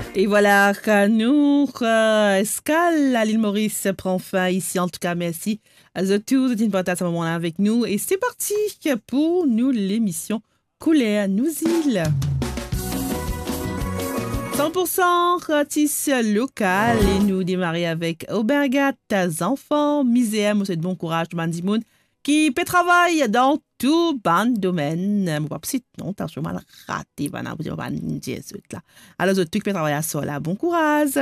Et voilà, nous, escale à l'île Maurice prend fin ici. En tout cas, merci à The Two d'être à ce moment-là avec nous. Et c'est parti pour nous l'émission Couler à nous îles. 100% artiste local et nous démarrer avec Aubergat, enfants, misère, moi c'est bon courage, Mandimoun, qui peut travailler dans tout ban domaine. Moi, c'est non, t'as mal raté, voilà, vous avez pas là. Alors, tout qui peut travailler à ça, là, bon courage.